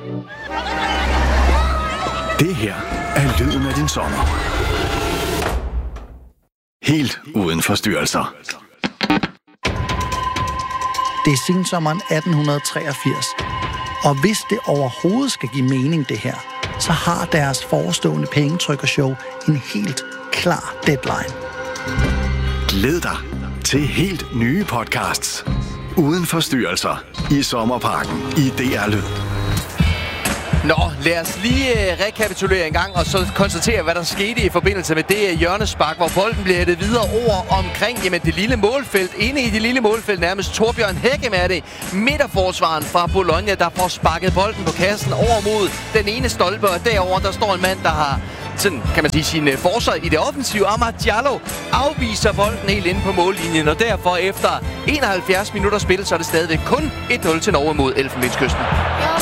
Det her er lyden af din sommer. Helt uden forstyrrelser. Det er sensommeren 1883. Og hvis det overhovedet skal give mening, det her, så har deres forestående pengetrykkershow en helt klar deadline. Glæd dig til helt nye podcasts. Uden forstyrrelser i Sommerparken i DR Lyd. Nå, lad os lige rekapitulere en gang, og så konstatere, hvad der skete i forbindelse med det hjørnespark, hvor bolden blev hættet videre over omkring det lille målfelt. Inde i det lille målfelt nærmest Torbjørn Hækkem er det. Midterforsvaren fra Bologna, der får sparket bolden på kassen over mod den ene stolpe, og derover der står en mand, der har sådan, kan man sige, sin forsvar i det offensive. Amad Diallo afviser bolden helt inde på mållinjen, og derfor efter 71 minutter spil, så er det stadigvæk kun 1-0 til Norge mod Elfenbenskysten. Ja,